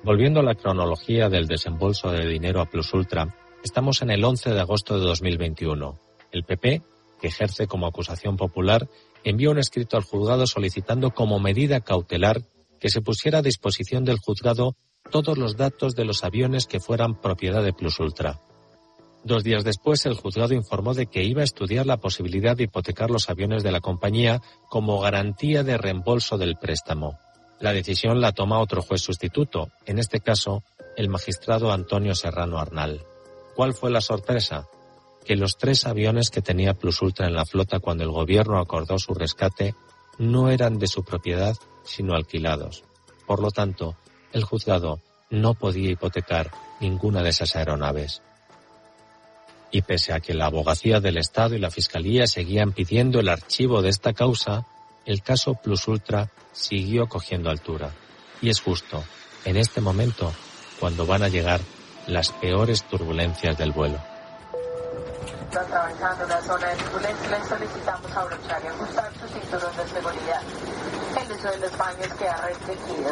Volviendo a la cronología del desembolso de dinero a Plus Ultra, estamos en el 11 de agosto de 2021. El PP, que ejerce como acusación popular, envió un escrito al juzgado solicitando como medida cautelar que se pusiera a disposición del juzgado todos los datos de los aviones que fueran propiedad de Plus Ultra. 2 días después, el juzgado informó de que iba a estudiar la posibilidad de hipotecar los aviones de la compañía como garantía de reembolso del préstamo. La decisión la toma otro juez sustituto, en este caso, el magistrado Antonio Serrano Arnal. ¿Cuál fue la sorpresa? Que los 3 aviones que tenía Plus Ultra en la flota cuando el gobierno acordó su rescate no eran de su propiedad, sino alquilados. Por lo tanto, el juzgado no podía hipotecar ninguna de esas aeronaves. Y pese a que la abogacía del Estado y la Fiscalía seguían pidiendo el archivo de esta causa, el caso Plus Ultra siguió cogiendo altura. Y es justo en este momento cuando van a llegar las peores turbulencias del vuelo. Está avanzando la zona de turbulencia, les solicitamos abrochar y ajustar sus cinturón de seguridad. El uso de los baños queda restringido.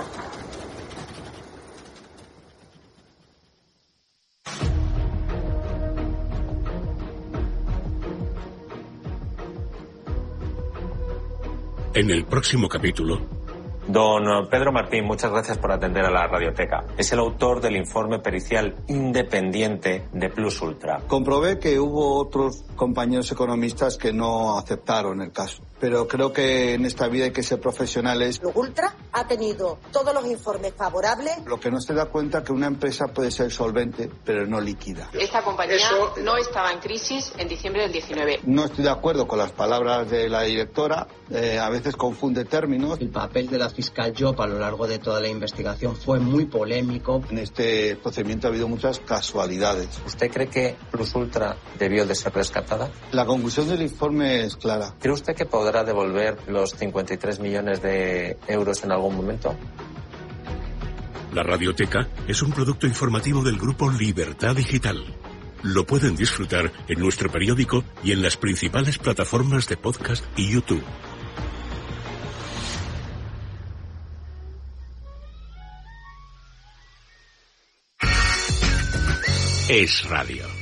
En el próximo capítulo... Don Pedro Martín, muchas gracias por atender a la radioteca. Es el autor del informe pericial independiente de Plus Ultra. Comprobé que hubo otros compañeros economistas que no aceptaron el caso. Pero creo que en esta vida hay que ser profesionales. Plus Ultra ha tenido todos los informes favorables. Lo que no se da cuenta es que una empresa puede ser solvente, pero no líquida. Esta compañía no estaba en crisis en diciembre del 19. No estoy de acuerdo con las palabras de la directora. A veces confunde términos. El papel de la fiscal Job a lo largo de toda la investigación fue muy polémico. En este procedimiento ha habido muchas casualidades. ¿Usted cree que Plus Ultra debió de ser rescatada? La conclusión del informe es clara. ¿Cree usted que podrá devolver los 53 millones de euros en algún momento? La radioteca es un producto informativo del grupo Libertad Digital. Lo pueden disfrutar en nuestro periódico y en las principales plataformas de podcast y YouTube. Es Radio.